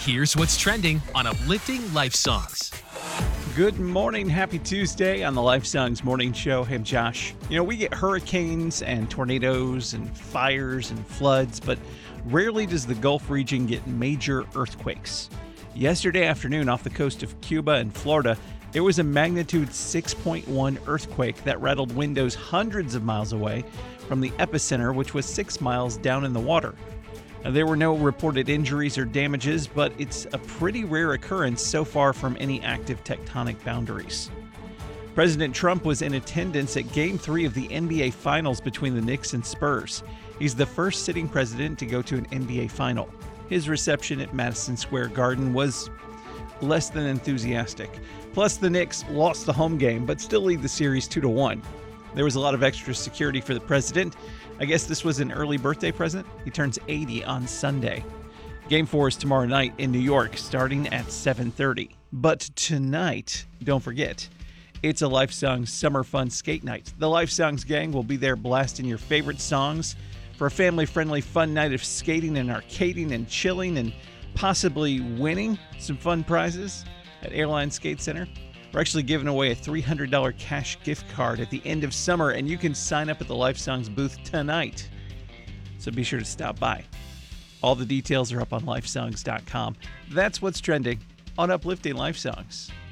Here's what's trending on Uplifting Life Songs. Good morning. Happy Tuesday on the Life Songs Morning Show. Hey, I'm Josh. We get hurricanes and tornadoes and fires and floods, but rarely does the Gulf region get major earthquakes. Yesterday afternoon off the coast of Cuba and Florida, there was a magnitude 6.1 earthquake that rattled windows hundreds of miles away from the epicenter, which was 6 miles down in the water. Now, there were no reported injuries or damages, but it's a pretty rare occurrence so far from any active tectonic boundaries. President Trump was in attendance at Game 3 of the NBA Finals between the Knicks and Spurs. He's the first sitting president to go to an NBA Final. His reception at Madison Square Garden was less than enthusiastic. Plus, the Knicks lost the home game, but still lead the series 2-1. There was a lot of extra security for the president. I guess this was an early birthday present. He turns 80 on Sunday. Game 4 is tomorrow night in New York, starting at 7:30. But tonight, don't forget, it's a Life Songs Summer Fun Skate Night. The Life Songs gang will be there blasting your favorite songs for a family-friendly fun night of skating and arcading and chilling and possibly winning some fun prizes at Airline Skate Center. We're actually giving away a $300 cash gift card at the end of summer, and you can sign up at the Life Songs booth tonight. So be sure to stop by. All the details are up on lifesongs.com. That's what's trending on Uplifting Life Songs.